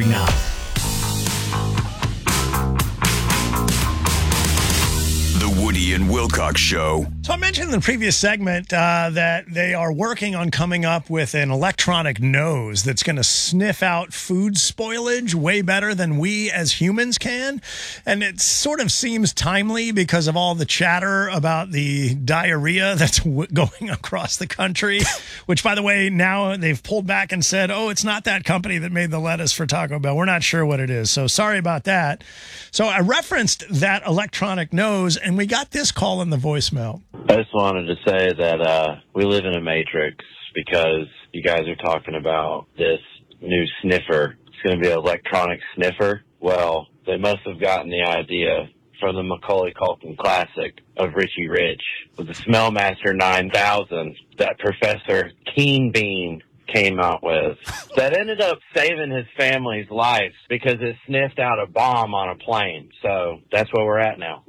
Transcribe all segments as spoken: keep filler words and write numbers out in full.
coming up. The Woody and Wilcox Show. So I mentioned in the previous segment uh, that they are working on coming up with an electronic nose that's going to sniff out food spoilage way better than we as humans can. And it sort of seems timely because of all the chatter about the diarrhea that's w- going across the country, which, by the way, now they've pulled back and said, oh, it's not that company that made the lettuce for Taco Bell. We're not sure what it is. So sorry about that. So I referenced that electronic nose, and we got this call in the voicemail. I just wanted to say that uh, we live in a matrix because you guys are talking about this new sniffer. It's going to be an electronic sniffer. Well, they must have gotten the idea from the Macaulay Culkin classic of Richie Rich with the Smellmaster nine thousand that Professor Keen Bean came out with that ended up saving his family's life because it sniffed out a bomb on a plane. So that's where we're at now.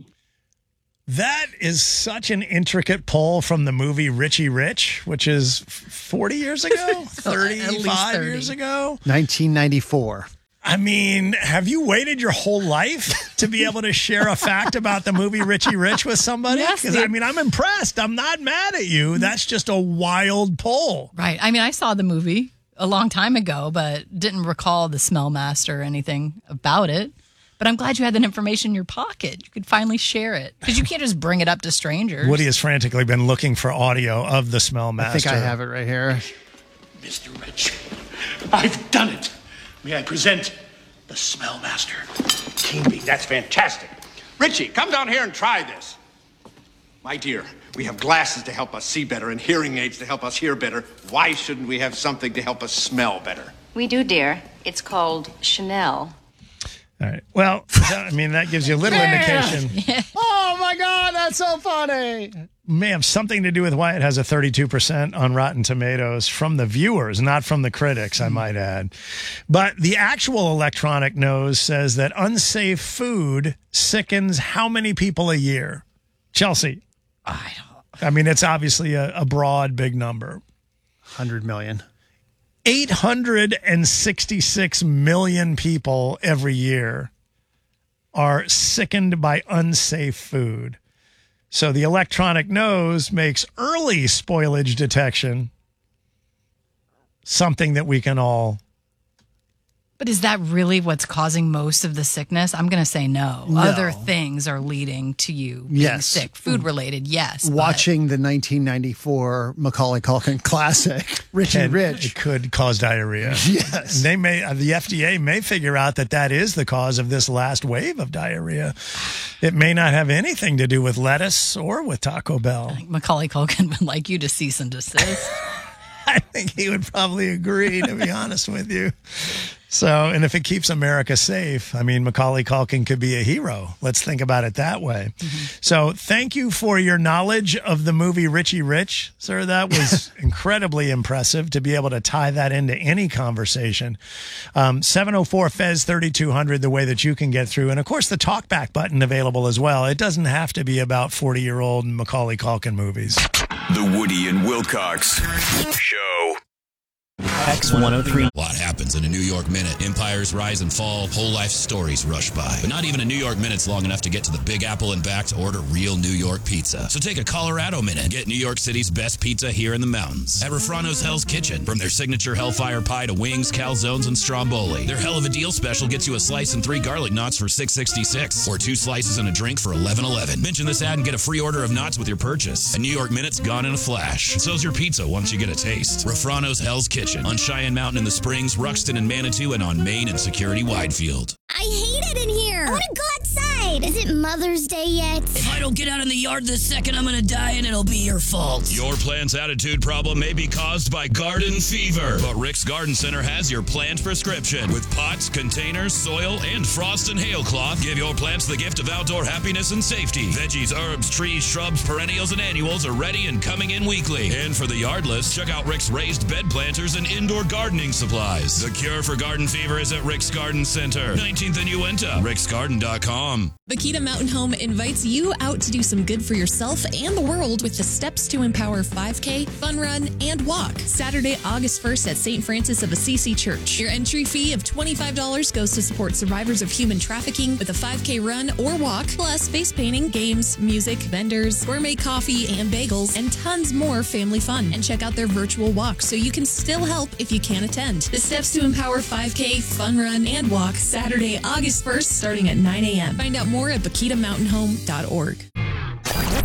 That is such an intricate pull from the movie Richie Rich, which is forty years ago, thirty-five thirty years ago. nineteen ninety-four. I mean, have you waited your whole life to be able to share a fact about the movie Richie Rich with somebody? Yes, Because, I mean, I'm impressed. I'm not mad at you. That's just a wild pull. Right. I mean, I saw the movie a long time ago, but didn't recall the smell master or anything about it. But I'm glad you had that information in your pocket. You could finally share it. Because you can't just bring it up to strangers. Woody has frantically been looking for audio of the smell master. I think I have it right here. Mister Rich, I've done it. May I present the Smell Master? King Bean, that's fantastic. Richie, come down here and try this. My dear, we have glasses to help us see better and hearing aids to help us hear better. Why shouldn't we have something to help us smell better? We do, dear. It's called Chanel. All right. Well, I mean, that gives you a little indication. Oh, my God, that's so funny. May have something to do with why it has a thirty-two percent on Rotten Tomatoes from the viewers, not from the critics, I might add. But the actual electronic nose says that unsafe food sickens how many people a year? Chelsea. I don't. I mean, it's obviously a, a broad, big number. one hundred million. eight hundred sixty-six million people every year are sickened by unsafe food. So the electronic nose makes early spoilage detection something that we can all. But is that really what's causing most of the sickness? I'm going to say no. No. Other things are leading to you being Yes. sick. Food related, yes. Watching the nineteen ninety-four Macaulay Culkin classic, Richie and Rich. It could cause diarrhea. Yes. They may, uh, the F D A may figure out that that is the cause of this last wave of diarrhea. It may not have anything to do with lettuce or with Taco Bell. I think Macaulay Culkin would like you to cease and desist. I think he would probably agree, to be honest with you. So, and if it keeps America safe, I mean, Macaulay Culkin could be a hero. Let's think about it that way. Mm-hmm. So thank you for your knowledge of the movie Richie Rich, sir. That was incredibly impressive to be able to tie that into any conversation. Um, seven oh four F E Z thirty-two hundred, the way that you can get through. And, of course, the talkback button available as well. It doesn't have to be about forty-year-old Macaulay Culkin movies. The Woody and Wilcox Show. X one oh three. A lot happens in a New York minute. Empires rise and fall, whole life stories rush by. But not even a New York minute's long enough to get to the Big Apple and back to order real New York pizza. So take a Colorado minute and get New York City's best pizza here in the mountains. At Refrano's Hell's Kitchen. From their signature Hellfire Pie to wings, calzones, and stromboli. Their hell of a deal special gets you a slice and three garlic knots for six sixty-six, or two slices and a drink for eleven eleven. Mention this ad and get a free order of knots with your purchase. A New York minute's gone in a flash. And so's your pizza once you get a taste. Refrano's Hell's Kitchen on Cheyenne Mountain in the Springs, Ruxton and Manitou, and on Main and Security Widefield. I hate it in here. I want to go outside. Is it Mother's Day yet? If I don't get out in the yard this second, I'm going to die and it'll be your fault. Your plant's attitude problem may be caused by garden fever, but Rick's Garden Center has your plant prescription. With pots, containers, soil, and frost and hail cloth, give your plants the gift of outdoor happiness and safety. Veggies, herbs, trees, shrubs, perennials, and annuals are ready and coming in weekly. And for the yardless, check out Rick's raised bed planters and indoor gardening supplies. The cure for garden fever is at Rick's Garden Center, nineteenth and Uinta, ricksgarden dot com. Bakita Mountain Home invites you out to do some good for yourself and the world with the Steps to Empower five K, Fun Run, and Walk. Saturday, August first at Saint Francis of Assisi Church. Your entry fee of twenty-five dollars goes to support survivors of human trafficking with a five K run or walk, plus face painting, games, music, vendors, gourmet coffee and bagels, and tons more family fun. And check out their virtual walk so you can still help if you can't attend. The Steps to Empower five K, Fun Run, and Walk, Saturday, August first, starting at nine a.m. Find out more at bakita mountain home dot org.